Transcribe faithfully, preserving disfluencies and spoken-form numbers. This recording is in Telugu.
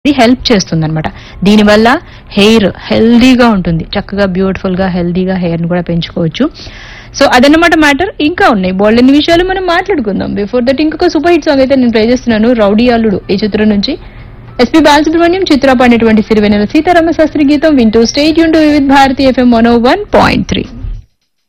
ఇది హెల్ప్ చేస్తుంది అనమాట. దీనివల్ల హెయిర్ హెల్దీగా ఉంటుంది, చక్కగా బ్యూటిఫుల్ గా హెల్దీగా హెయిర్ ని కూడా పెంచుకోవచ్చు. సో అదన్నమాట మ్యాటర్. ఇంకా ఉన్నాయి బోల్డెన్ని విషయాలు మనం మాట్లాడుకుందాం. బిఫోర్ దట్ ఇంకొక సూపర్ హిట్ సాంగ్ అయితే నేను ప్లే చేస్తున్నాను, రౌడీ అల్లుడు ఈ చిత్రం నుంచి ఎస్పీ బాలసుబ్రహ్మణ్యం చిత్ర పాడినటువంటి సిరివెన్నెల సీతారామ శాస్త్రి గీతం వింటూ state Yoon to Vividh Bharati FM one oh one point three.